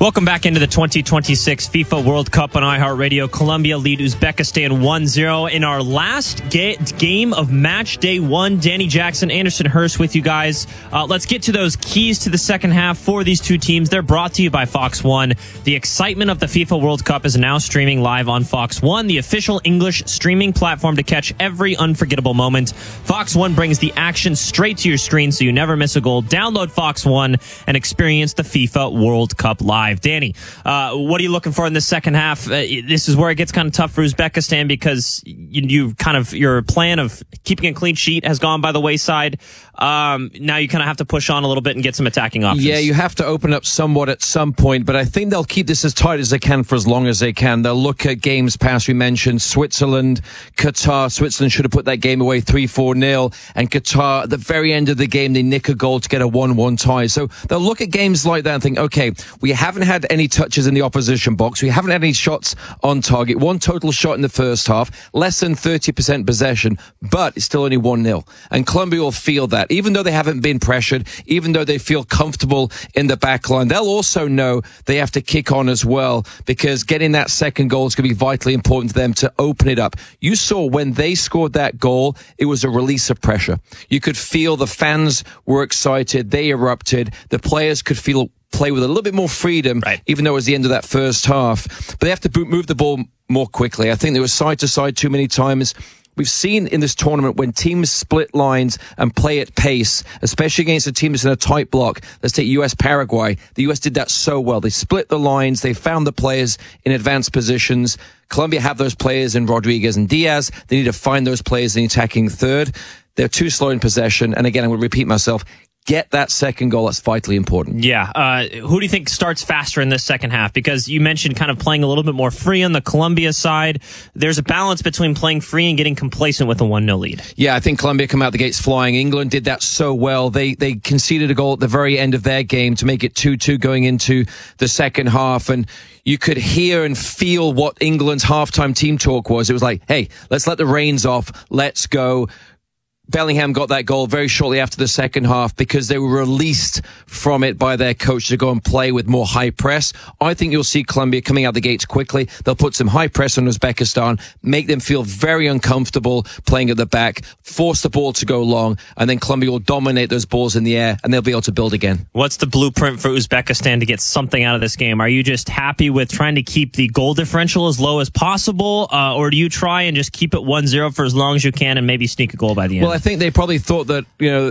Welcome back into the 2026 FIFA World Cup on iHeartRadio. Colombia lead Uzbekistan 1-0 in our last game of match day one. Danny Jackson, Anderson Hurst with you guys. Let's get to those keys to the second half for these two teams. They're brought to you by Fox One. The excitement of the FIFA World Cup is now streaming live on Fox One, the official English streaming platform to catch every unforgettable moment. Fox One brings the action straight to your screen so you never miss a goal. Download Fox One and experience the FIFA World Cup live. Danny, what are you looking for in the second half? This is where it gets kind of tough for Uzbekistan because your plan of keeping a clean sheet has gone by the wayside. Now you kind of have to push on a little bit and get some attacking options. Yeah, you have to open up somewhat at some point, but I think they'll keep this as tight as they can for as long as they can. They'll look at games past. We mentioned Switzerland, Qatar. Switzerland should have put that game away 3-4-0, and Qatar, at the very end of the game, they nick a goal to get a 1-1 tie. So they'll look at games like that and think, okay, we haven't had any touches in the opposition box. We haven't had any shots on target. One total shot in the first half, less than 30% possession, but it's still only 1-0. And Colombia will feel that. Even though they haven't been pressured, even though they feel comfortable in the back line, they'll also know they have to kick on as well, because getting that second goal is going to be vitally important to them to open it up. You saw when they scored that goal, it was a release of pressure. You could feel the fans were excited. They erupted. The players could play with a little bit more freedom, right, even though it was the end of that first half. But they have to move the ball more quickly. I think they were side to side too many times. We've seen in this tournament when teams split lines and play at pace, especially against a team that's in a tight block. Let's take US-Paraguay. The US did that so well. They split the lines. They found the players in advanced positions. Colombia have those players in Rodriguez and Diaz. They need to find those players in the attacking third. They're too slow in possession. And again, I'm going to repeat myself. Get that second goal. That's vitally important. Yeah. Who do you think starts faster in this second half? Because you mentioned kind of playing a little bit more free on the Colombia side. There's a balance between playing free and getting complacent with a 1-0 lead. Yeah, I think Colombia come out the gates flying. England did that so well. They conceded a goal at the very end of their game to make it 2-2 going into the second half. And you could hear and feel what England's halftime team talk was. It was like, hey, let's let the reins off. Let's go. Bellingham got that goal very shortly after the second half because they were released from it by their coach to go and play with more high press. I think you'll see Colombia coming out the gates quickly. They'll put some high press on Uzbekistan, make them feel very uncomfortable playing at the back, force the ball to go long, and then Colombia will dominate those balls in the air, and they'll be able to build again. What's the blueprint for Uzbekistan to get something out of this game? Are you just happy with trying to keep the goal differential as low as possible, or do you try and just keep it 1-0 for as long as you can and maybe sneak a goal by the end? Well, I think they probably thought that,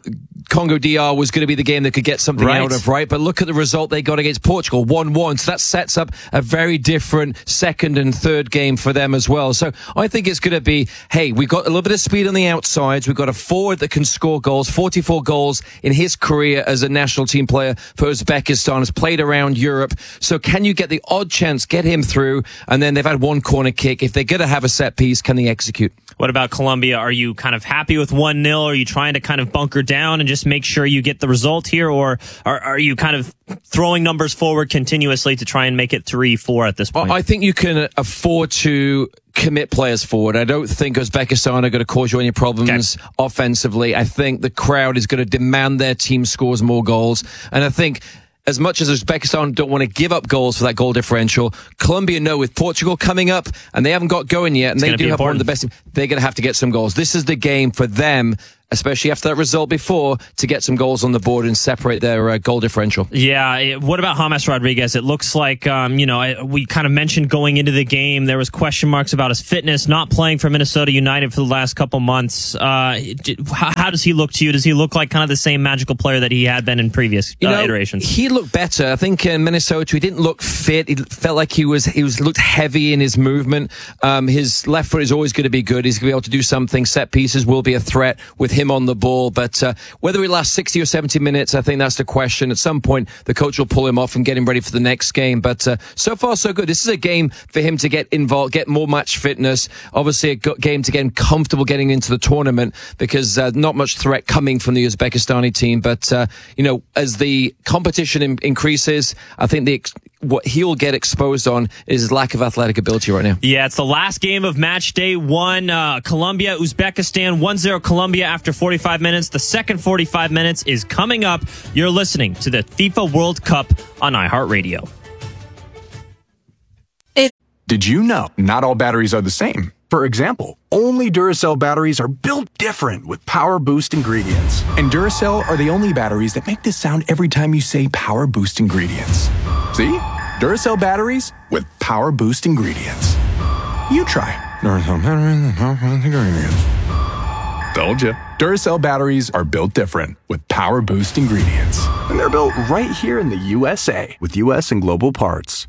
Congo DR was going to be the game that could get something out of, right? But look at the result they got against Portugal, 1-1. So that sets up a very different second and third game for them as well. So I think it's going to be, hey, we've got a little bit of speed on the outsides. We've got a forward that can score goals, 44 goals in his career as a national team player for Uzbekistan, has played around Europe. So can you get the odd chance, get him through? And then they've had one corner kick. If they're going to have a set piece, can they execute? What about Colombia? Are you kind of happy with 1-0? Are you trying to kind of bunker down and just make sure you get the result here? Or are you kind of throwing numbers forward continuously to try and make it 3-4 at this point? I think you can afford to commit players forward. I don't think Uzbekistan are going to cause you any problems offensively. I think the crowd is going to demand their team scores more goals. And I think as much as Uzbekistan don't want to give up goals for that goal differential, Colombia know with Portugal coming up, and they haven't got going yet, and they do have one of the best, they're going to have to get some goals. This is the game for them, especially after that result before, to get some goals on the board and separate their goal differential. Yeah. What about James Rodriguez? It looks like, we kind of mentioned going into the game, there was question marks about his fitness, not playing for Minnesota United for the last couple months. How does he look to you? Does he look like kind of the same magical player that he had been in previous iterations? He looked better. I think in Minnesota, he didn't look fit. He felt like he looked heavy in his movement. His left foot is always going to be good. He's going to be able to do something. Set pieces will be a threat with him on the ball, but whether it lasts 60 or 70 minutes, I think that's the question. At some point, the coach will pull him off and get him ready for the next game, but so far so good. This is a game for him to get involved, get more match fitness, obviously a game to get him comfortable getting into the tournament, because not much threat coming from the Uzbekistani team, but as the competition increases, I think what he'll get exposed on is his lack of athletic ability right now. Yeah, it's the last game of match day one. Colombia, Uzbekistan, 1-0 Colombia after 45 minutes. The second 45 minutes is coming up. You're listening to the FIFA World Cup on iHeartRadio. Did you know not all batteries are the same? For example, only Duracell batteries are built different with Power Boost ingredients. And Duracell are the only batteries that make this sound every time you say Power Boost ingredients. See? Duracell batteries with Power Boost ingredients. You try. Duracell batteries with Power Boost ingredients. Told you. Duracell batteries are built different with Power Boost ingredients. And they're built right here in the USA with US and global parts.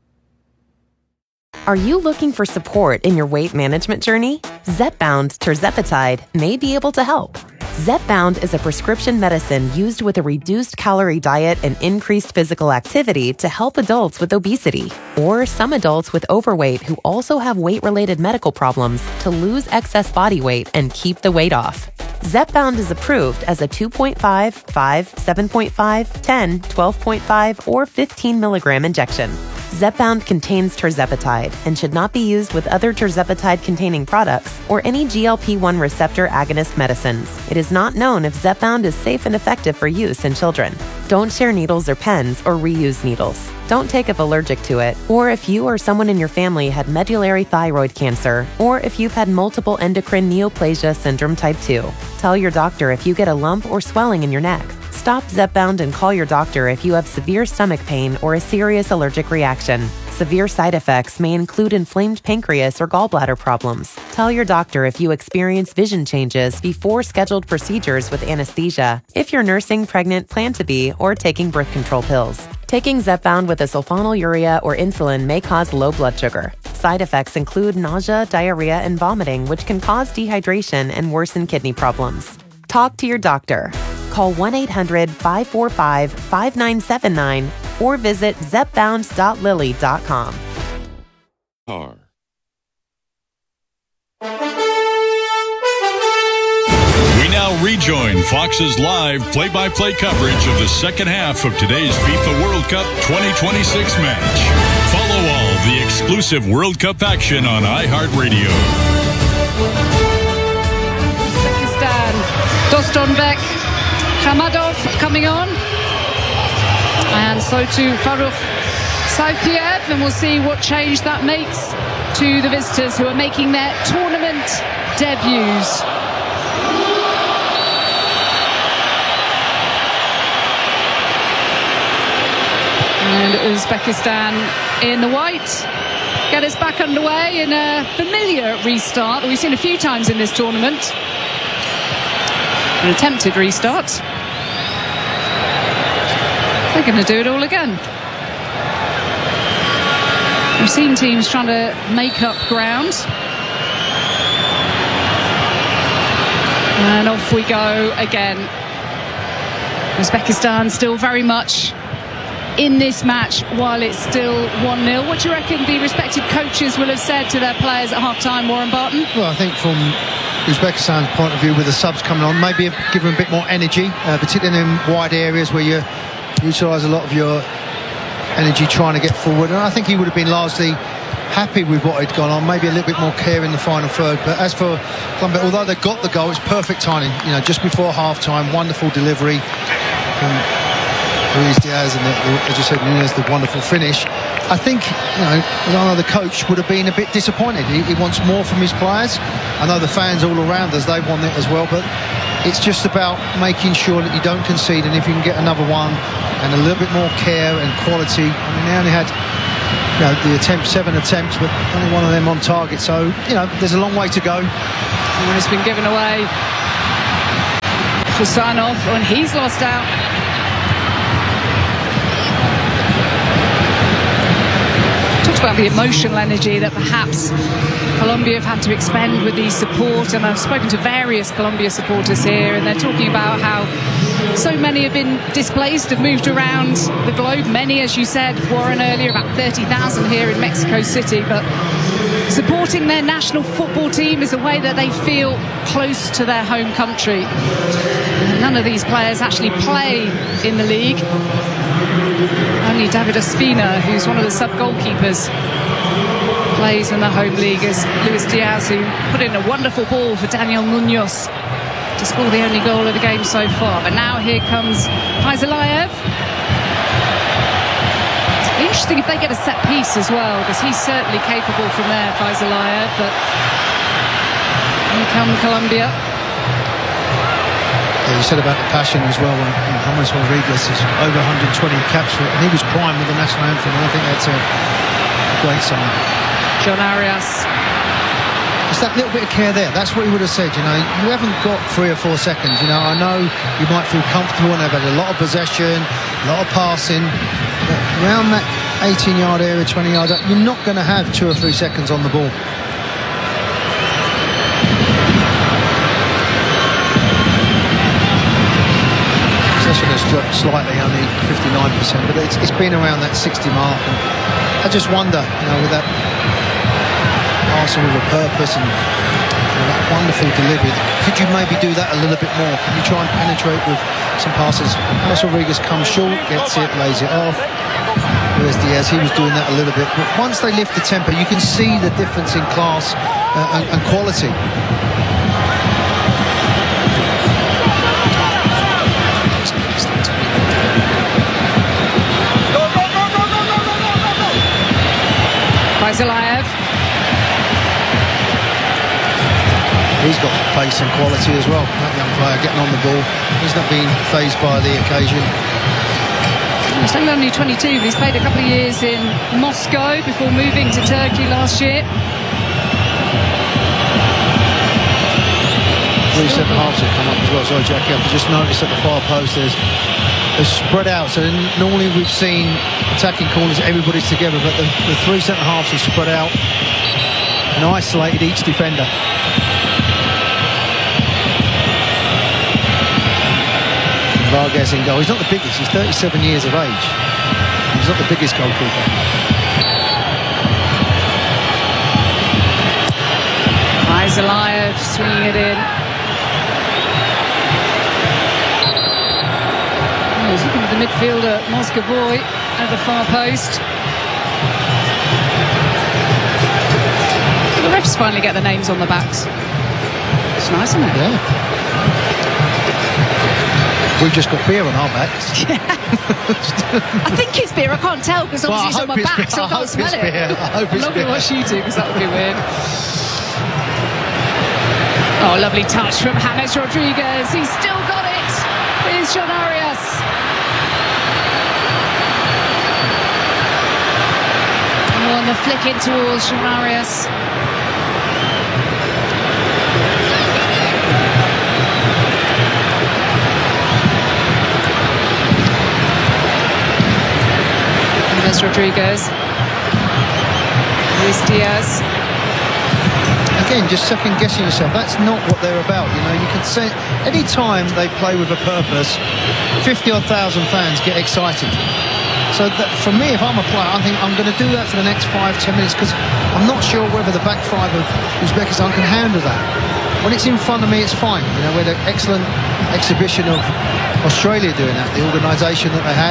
Are you looking for support in your weight management journey? Zepbound tirzepatide may be able to help. Zepbound is a prescription medicine used with a reduced calorie diet and increased physical activity to help adults with obesity or some adults with overweight who also have weight-related medical problems to lose excess body weight and keep the weight off. Zepbound is approved as a 2.5, 5, 7.5, 10, 12.5, or 15 milligram injection. Zepbound contains tirzepatide and should not be used with other tirzepatide-containing products or any GLP-1 receptor agonist medicines. It is not known if Zepbound is safe and effective for use in children. Don't share needles or pens or reuse needles. Don't take if allergic to it, or if you or someone in your family had medullary thyroid cancer, or if you've had multiple endocrine neoplasia syndrome type 2. Tell your doctor if you get a lump or swelling in your neck. Stop Zepbound and call your doctor if you have severe stomach pain or a serious allergic reaction. Severe side effects may include inflamed pancreas or gallbladder problems. Tell your doctor if you experience vision changes before scheduled procedures with anesthesia, if you're nursing, pregnant, plan to be, or taking birth control pills. Taking Zepbound with a sulfonylurea or insulin may cause low blood sugar. Side effects include nausea, diarrhea, and vomiting, which can cause dehydration and worsen kidney problems. Talk to your doctor. Call 1-800-545-5979 or visit zepbound.lilly.com. We now rejoin Fox's live play-by-play coverage of the second half of today's FIFA World Cup 2026 match. Follow all the exclusive World Cup action on iHeartRadio. Uzbekistan, Dostonbek, Khamadov coming on, and so too Farukh Saifiev, and we'll see what change that makes to the visitors who are making their tournament debuts. And Uzbekistan in the white get us back underway in a familiar restart that we've seen a few times in this tournament. An attempted restart. They're going to do it all again. We've seen teams trying to make up ground. And off we go again. Uzbekistan still very much in this match while it's still 1-0. What do you reckon the respective coaches will have said to their players at half-time, Warren Barton? Well, I think from Uzbekistan's point of view, with the subs coming on, maybe give them a bit more energy, particularly in wide areas where you utilise a lot of your energy trying to get forward. And I think he would have been largely happy with what had gone on, maybe a little bit more care in the final third. But as for Colombia, although they got the goal, it's perfect timing, just before half-time, wonderful delivery. Luis Diaz and, as you said, Nunez, the wonderful finish. I think, the coach would have been a bit disappointed. He wants more from his players. I know the fans all around us, they want it as well, but it's just about making sure that you don't concede, and if you can get another one and a little bit more care and quality. I mean, they only had the 7 attempts, but only one of them on target, so there's a long way to go. And it's been given away for sign-off, and he's lost out. Talked about the emotional energy that perhaps Colombia have had to expend with the support, and I've spoken to various Colombia supporters here, and they're talking about how so many have been displaced, have moved around the globe. Many, as you said, Warren, earlier, about 30,000 here in Mexico City, but supporting their national football team is a way that they feel close to their home country. And none of these players actually play in the league. Only David Ospina, who's one of the sub-goalkeepers, plays in the home league, as Luis Diaz, who put in a wonderful ball for Daniel Munoz to score the only goal of the game so far. But now here comes Faizalayev. It's Interesting if they get a set piece as well, because he's certainly capable from there, Faizalayev. But here come Colombia. You said about the passion as well. James Rodriguez is over 120 caps for it, and he was prime with the national anthem, and I think that's a great sign. John Arias. It's that little bit of care there. That's what he would have said. You haven't got 3 or 4 seconds. I know you might feel comfortable and they've had a lot of possession, a lot of passing, but around that 18-yard area, 20 yards up, you're not going to have 2 or 3 seconds on the ball. Possession has dropped slightly, only 59%, but it's been around that 60 mark. And I just wonder, with that passing with a purpose and that wonderful delivery, could you maybe do that a little bit more? Can you try and penetrate with some passes? James Rodriguez comes short, gets it, lays it off. Whereas Diaz, he was doing that a little bit. But once they lift the tempo, you can see the difference in class and quality. Faizalayev. He's got pace and quality as well. That young player getting on the ball. He's not being fazed by the occasion. He's only 22, but he's played a couple of years in Moscow before moving to Turkey last year. 3 centre halves have come up as well. Sorry, Jackie, I've just noticed at the far post they're spread out. So normally we've seen attacking corners, everybody's together, but the 3 centre halves are spread out and isolated each defender. Vargas in goal. He's not the biggest. He's 37 years of age. He's not the biggest goalkeeper. Faizalayev swinging it in. He's looking at the midfielder Moscovoy at the far post. The refs finally get the names on the backs. It's nice, isn't it? Yeah. We've just got beer on our backs. Yeah. I think it's beer. I can't tell because obviously it's on my back, so I can't smell it. I hope it's I'm not beer. going to watch you two because that would be weird. Oh, lovely touch from James Rodriguez. He's still got it. Here's John Arias. Oh, and the flick in towards John Arias. Rodriguez. Luis Diaz. Again, just second guessing yourself. That's not what they're about. You can say any time they play with a purpose, 50,000 fans get excited. So that, for me, if I'm a player, I think I'm going to do that for the next 5-10 minutes because I'm not sure whether the back 5 of Uzbekistan can handle that. When it's in front of me, it's fine. We had an excellent exhibition of Australia doing that, the organisation that they had.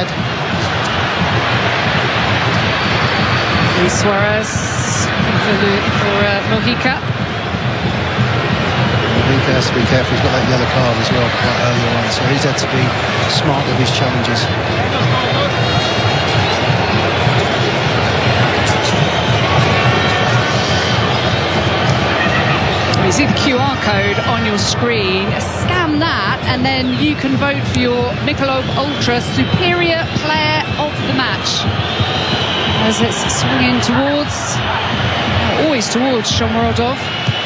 Luis Suarez for Mojica. Mojica has to be careful. He's got that yellow card as well quite early on, so he's had to be smart with his challenges. You see the QR code on your screen. Scan that, and then you can vote for your Michelob Ultra Superior Player of the Match. As it's swinging towards, always towards Shomurodov.